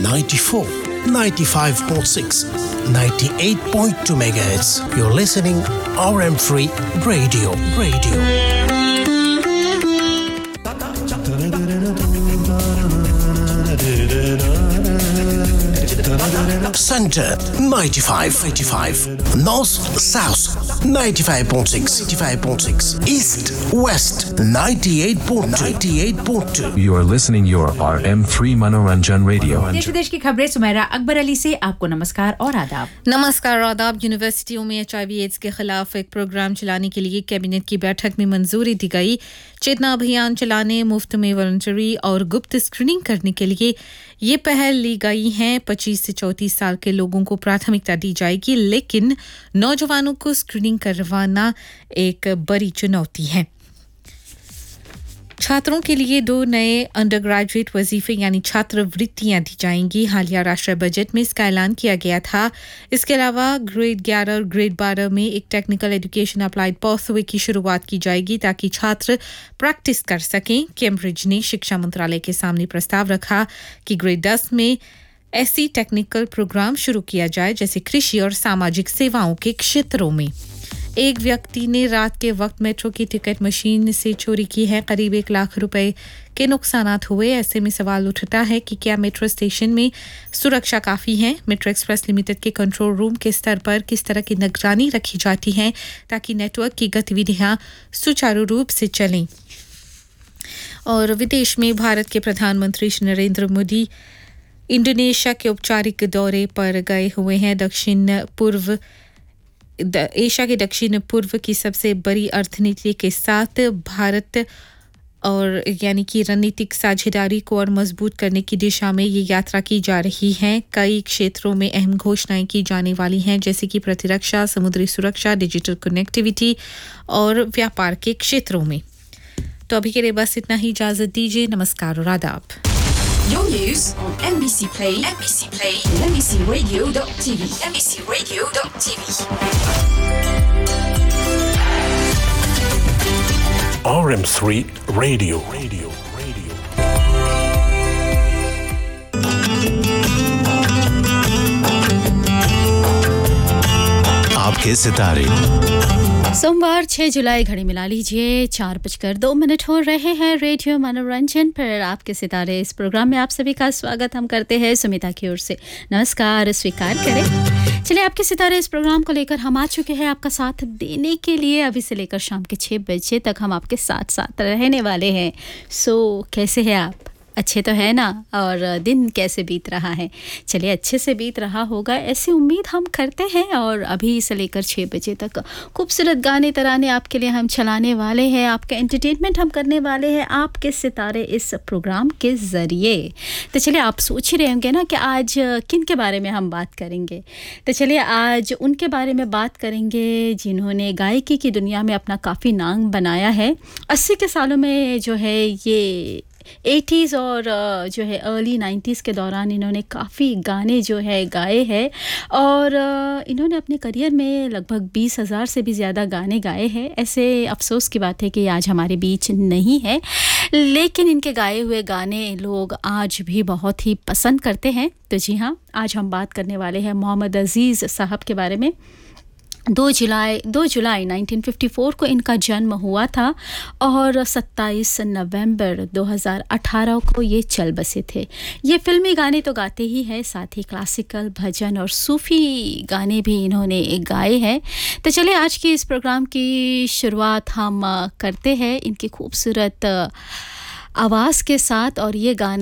94, 95.6, 98.2 megahertz. You're listening RM3 Radio. Center 95, North South 95.6, East West 98.2. You are listening your RM3 Manoranjan Radio. देश विदेश की खबरें सुमेरा अकबर अली से आपको नमस्कार और आदाब। यूनिवर्सिटियों में HIV एड्स के खिलाफ एक प्रोग्राम चलाने के लिए कैबिनेट की बैठक में मंजूरी दी गई। चेतना अभियान चलाने, मुफ्त में वॉलंटरी और गुप्त स्क्रीनिंग करने के लिए ये पहल ली गई है। 25 से 34 साल के लोगों को प्राथमिकता दी जाएगी, लेकिन नौजवानों को स्क्रीनिंग करवाना एक बड़ी चुनौती है। छात्रों के लिए 2 नए अंडरग्रेजुएट वजीफे यानी छात्रवृत्तियां दी जाएंगी। हालिया राष्ट्रीय बजट में इसका ऐलान किया गया था। इसके अलावा ग्रेड 11 और ग्रेड 12 में एक टेक्निकल एजुकेशन अप्लाइड पाथवे की शुरुआत की जाएगी ताकि छात्र प्रैक्टिस कर सकें। कैम्ब्रिज ने शिक्षा मंत्रालय के सामने प्रस्ताव रखा कि ग्रेड 10 में ऐसी टेक्निकल प्रोग्राम शुरू किया जाए जैसे कृषि और सामाजिक सेवाओं के क्षेत्रों में। एक व्यक्ति ने रात के वक्त मेट्रो की टिकट मशीन से चोरी की है। करीब 1 लाख रुपए के नुकसानात हुए। ऐसे में सवाल उठता है कि क्या मेट्रो स्टेशन में सुरक्षा काफ़ी है। मेट्रो एक्सप्रेस लिमिटेड के कंट्रोल रूम के स्तर पर किस तरह की निगरानी रखी जाती है ताकि नेटवर्क की गतिविधियां सुचारू रूप से चलें। और विदेश में भारत के प्रधानमंत्री श्री नरेंद्र मोदी इंडोनेशिया के औपचारिक दौरे पर गए हुए हैं। एशिया के दक्षिण पूर्व की सबसे बड़ी अर्थनीति के साथ भारत और यानी कि रणनीतिक साझेदारी को और मजबूत करने की दिशा में ये यात्रा की जा रही है। कई क्षेत्रों में अहम घोषणाएं की जाने वाली हैं जैसे कि प्रतिरक्षा, समुद्री सुरक्षा, डिजिटल कनेक्टिविटी और व्यापार के क्षेत्रों में। तो अभी के लिए बस इतना ही, इजाजत दीजिए। नमस्कार और आदाब। Your news on MBC Play, and MBCRadio.tv, MBCRadio.tv. RM3 Radio. आपके सितारे। सोमवार 6 जुलाई, घड़ी मिला लीजिए 4:02 हो रहे हैं। रेडियो मनोरंजन पर आपके सितारे इस प्रोग्राम में आप सभी का स्वागत हम करते हैं सुमिता की ओर से। नमस्कार स्वीकार करें। चलिए, आपके सितारे इस प्रोग्राम को लेकर हम आ चुके हैं आपका साथ देने के लिए। अभी से लेकर शाम के 6 बजे तक हम आपके साथ रहने वाले हैं। कैसे हैं आप? अच्छे तो है ना? और दिन कैसे बीत रहा है? चलिए, अच्छे से बीत रहा होगा ऐसी उम्मीद हम करते हैं। और अभी से लेकर 6 बजे तक खूबसूरत गाने तराने आपके लिए हम चलाने वाले हैं। आपका एंटरटेनमेंट हम करने वाले हैं आपके सितारे इस प्रोग्राम के ज़रिए। तो चलिए, आप सोच ही रहे होंगे ना कि आज किन के बारे में हम बात करेंगे। तो चलिए, आज उनके बारे में बात करेंगे जिन्होंने गायकी की दुनिया में अपना काफ़ी नाम बनाया है। 80 के सालों में जो है ये 80s और जो है अर्ली 90s के दौरान इन्होंने काफ़ी गाने जो है गाए हैं। और इन्होंने अपने करियर में लगभग 20,000 से भी ज़्यादा गाने गाए हैं। ऐसे अफसोस की बात है कि आज हमारे बीच नहीं है, लेकिन इनके गाए हुए गाने लोग आज भी बहुत ही पसंद करते हैं। तो जी हाँ, आज हम बात करने वाले हैं मोहम्मद अजीज़ साहब के बारे में। 2 जुलाई 1954 को इनका जन्म हुआ था और 27 नवंबर 2018 को ये चल बसे थे। ये फिल्मी गाने तो गाते ही हैं, साथ ही क्लासिकल, भजन और सूफ़ी गाने भी इन्होंने गाए हैं। तो चलिए, आज की इस प्रोग्राम की शुरुआत हम करते हैं इनकी खूबसूरत आवाज़ के साथ। और ये गाना